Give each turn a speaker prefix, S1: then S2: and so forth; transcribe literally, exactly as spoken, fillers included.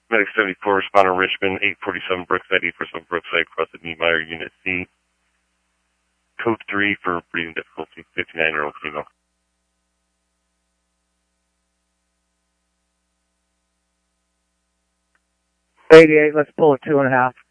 S1: Medic seventy-four, responder Richmond, eight forty-seven Brookside, eight forty-seven Brookside, cross the Niemeyer, Unit C. Code three for breathing difficulty, fifty-nine-year-old female.
S2: eighty-eight, let's pull a two and a half.